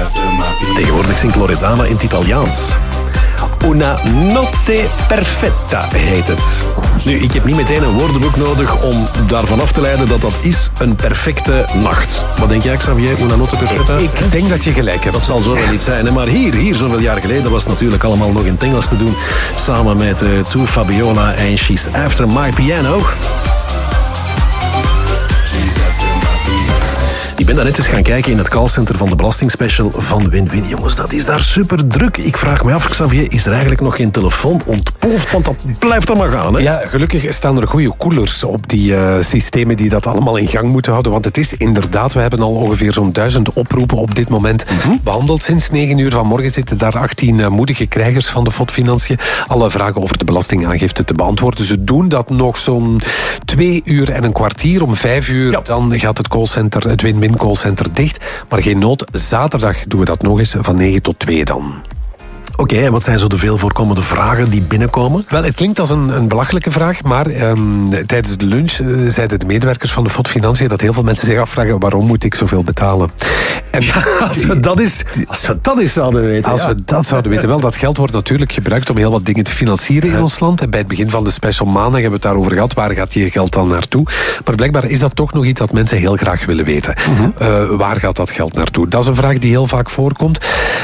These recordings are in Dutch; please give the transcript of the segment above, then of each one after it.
Tegenwoordig zingt Loredana in het Italiaans. Una notte perfetta heet het. Nu, ik heb niet meteen een woordenboek nodig om daarvan af te leiden dat dat is een perfecte nacht. Wat denk jij, Xavier? Una notte perfetta? Ik denk dat je gelijk hebt. Dat zal zo wel niet zijn. Hè? Maar hier, zoveel jaar geleden, was het natuurlijk allemaal nog in het Engels te doen. Samen met To Fabiola en She's After My Piano. Ik ben daar net eens gaan kijken in het callcenter van de belastingspecial van Win-Win. Jongens, dat is daar super druk. Ik vraag me af, Xavier, is er eigenlijk nog geen telefoon ontploft? Want dat blijft dan maar gaan, hè? Ja, gelukkig staan er goede koelers op die systemen die dat allemaal in gang moeten houden. Want het is inderdaad, we hebben al ongeveer zo'n 1000 oproepen op dit moment behandeld. Sinds 9 uur vanmorgen zitten daar 18 moedige krijgers van de FOD Financiën alle vragen over de belastingaangifte te beantwoorden. Ze doen dat nog zo'n 2 uur en een kwartier. Om 5 uur dan gaat het callcenter, het Win-Win callcenter dicht. Maar geen nood, zaterdag doen we dat nog eens van 9 tot 2 dan. Oké, en wat zijn zo de veel voorkomende vragen die binnenkomen? Wel, het klinkt als een belachelijke vraag, maar tijdens de lunch zeiden de medewerkers van de FOD Financiën dat heel veel mensen zich afvragen waarom moet ik zoveel betalen? En als we dat eens zouden weten. Als we dat zouden weten. Wel, dat geld wordt natuurlijk gebruikt om heel wat dingen te financieren in ons land. En bij het begin van de special maandag hebben we het daarover gehad. Waar gaat je geld dan naartoe? Maar blijkbaar is dat toch nog iets dat mensen heel graag willen weten. Waar gaat dat geld naartoe? Dat is een vraag die heel vaak voorkomt.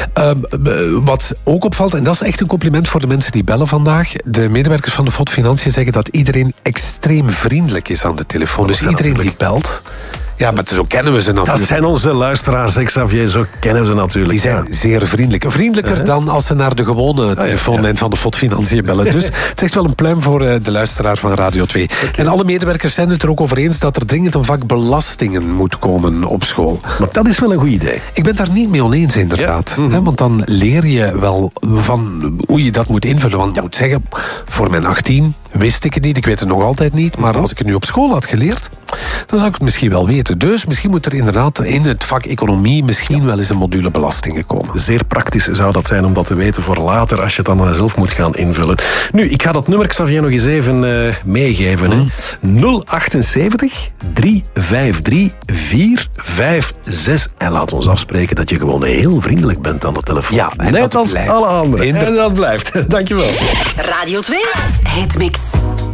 Wat ook opvalt, en dat is echt een compliment voor de mensen die bellen vandaag. De medewerkers van de FOD Financiën zeggen dat iedereen extreem vriendelijk is aan de telefoon. Dus iedereen die belt. Ja, maar zo kennen we ze natuurlijk. Dat zijn onze luisteraars, Xavier, zo kennen we ze natuurlijk. Die zijn zeer vriendelijk. Vriendelijker dan als ze naar de gewone telefoonlijn van de FOD Financiën bellen. Dus het is echt wel een pluim voor de luisteraar van Radio 2. En alle medewerkers zijn het er ook over eens dat er dringend een vak belastingen moet komen op school. Maar dat is wel een goed idee. Ik ben daar niet mee oneens, inderdaad. Ja. Want dan leer je wel van hoe je dat moet invullen. Want ik moet zeggen, voor mijn 18 wist ik het niet. Ik weet het nog altijd niet. Maar als ik het nu op school had geleerd, dan zou ik het misschien wel weten. Dus misschien moet er inderdaad in het vak economie misschien wel eens een module belastingen komen. Zeer praktisch zou dat zijn om dat te weten voor later, als je het dan zelf moet gaan invullen. Nu, ik ga dat nummer, Xavier, nog eens even meegeven. 078 353 456. En laat ons afspreken dat je gewoon heel vriendelijk bent aan de telefoon. Ja, en net dat als blijft. alle anderen. En dat blijft. Dankjewel. Radio 2, Hitmix.